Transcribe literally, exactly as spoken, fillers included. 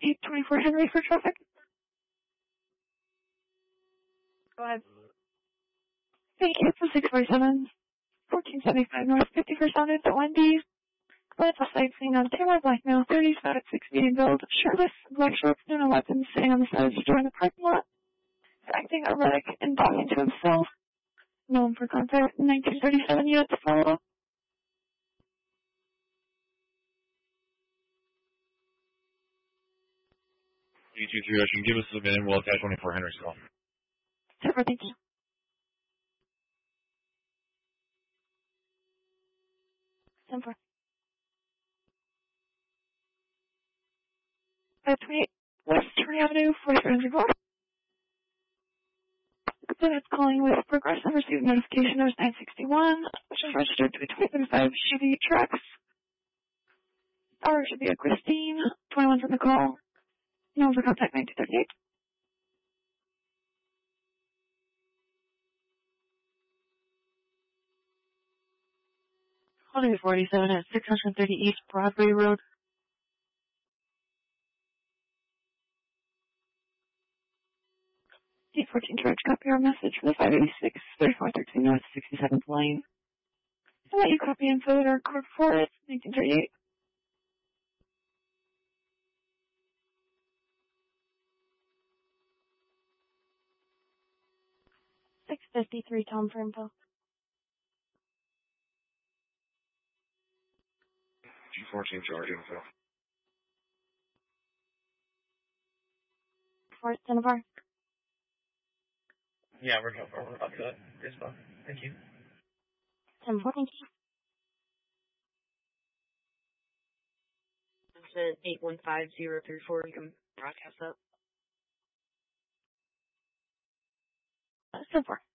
eight twenty-four Henry for traffic. Go ahead. Thank you for six forty-seven, fourteen seventy-five North fifty-first Avenue to Wendy's. Glad to sight seen on Taylor, black male, thirties, about at six feet in build, shirtless, black shorts, and a weapon, sitting on the side of the store in the parking lot, acting erratic and talking to himself. Known for contact nineteen thirty-seven units to follow. eight two three Ocean, give us a minute, we'll attach twenty-four Henry's call. Super, thank you. Super. five twenty-eight West Turner Avenue, forty-three hundred North. It's calling with Progressive received notification of nine sixty-one, which is registered to a twenty thirty-five Chevy Trax. Hour should be a Christine, twenty-one's on the call. No for contact nineteen thirty-eight. twenty forty-seven at six thirty East Broadway Road. eight fourteen George, copy our message for the five eighty-six, thirty-four thirteen North sixty-seventh Lane. I'll let you copy info at our code for it, nineteen thirty-eight. six fifty-three Tom for info. G fourteen George info. Forest Cinnabar. Yeah, we're going for up to that. Yes, fine. Thank you. ten four, thank you. It's eight one five zero three four. You can broadcast that. Uh, so far.